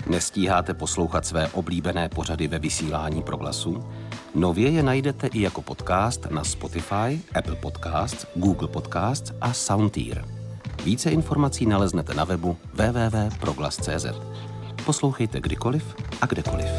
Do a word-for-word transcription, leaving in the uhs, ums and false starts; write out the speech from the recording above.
Nestíháte poslouchat své oblíbené pořady ve vysílání Proglasu? Nově je najdete i jako podcast na Spotify, Apple Podcasts, Google Podcasts a Soundtear. Více informací naleznete na webu w w w tečka proglas tečka c z. Poslouchejte kdykoliv a kdekoliv.